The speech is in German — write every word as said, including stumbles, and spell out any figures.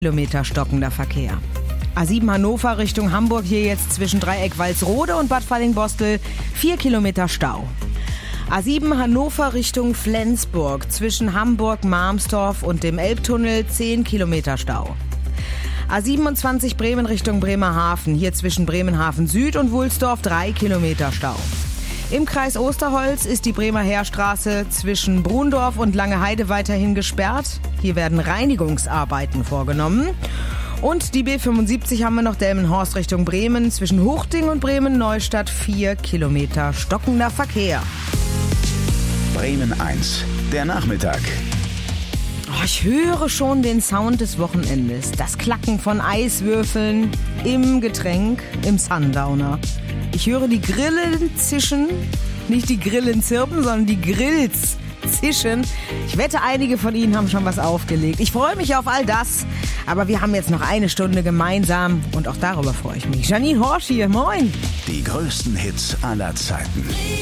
Kilometer stockender Verkehr. A sieben Hannover Richtung Hamburg hier jetzt zwischen Dreieck Walsrode und Bad Fallingbostel vier Kilometer Stau. A sieben Hannover Richtung Flensburg zwischen Hamburg, Marmstorf und dem Elbtunnel zehn Kilometer Stau. A siebenundzwanzig Bremen Richtung Bremerhaven, hier zwischen Bremenhaven Süd und Wulsdorf drei Kilometer Stau. Im Kreis Osterholz ist die Bremer Heerstraße zwischen Brundorf und Langeheide weiterhin gesperrt. Hier werden Reinigungsarbeiten vorgenommen. Und die B fünfundsiebzig haben wir noch, Delmenhorst Richtung Bremen, zwischen Huchting und Bremen-Neustadt vier Kilometer stockender Verkehr. Bremen eins, der Nachmittag. Oh, ich höre schon den Sound des Wochenendes. Das Klacken von Eiswürfeln im Getränk, im Sundowner. Ich höre die Grillen zischen, nicht die Grillen zirpen, sondern die Grills zischen. Ich wette, einige von Ihnen haben schon was aufgelegt. Ich freue mich auf all das, aber wir haben jetzt noch eine Stunde gemeinsam und auch darüber freue ich mich. Janine Horsch hier, moin. Die größten Hits aller Zeiten.